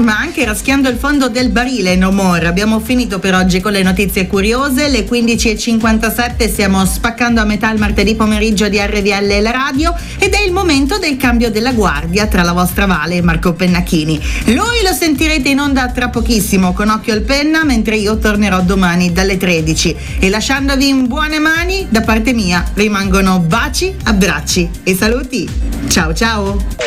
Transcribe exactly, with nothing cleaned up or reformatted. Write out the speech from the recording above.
ma anche raschiando il fondo del barile. No more. Abbiamo finito per oggi con le notizie curiose. Le quindici e cinquantasette stiamo spaccando a metà il martedì pomeriggio di R V L e la radio, ed è il momento del cambio della guardia tra la vostra Vale e Marco Pennacchini. Lui lo sentirete in onda tra pochissimo con Occhio al Penna, mentre io tornerò domani dalle tredici. E lasciandovi in buone mani, da parte mia rimangono baci, abbracci e saluti. Ciao ciao!